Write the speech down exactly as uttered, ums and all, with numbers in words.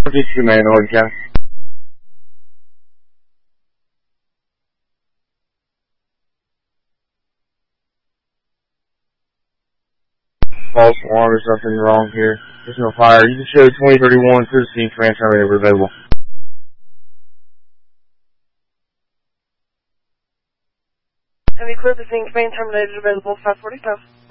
fifty-two man, Oregon County. False alarm, there's nothing wrong here. There's no fire. You can show twenty thirty-one to the scene for answer whenever available. Have you cleared the scene? Main terminated available five forty-five.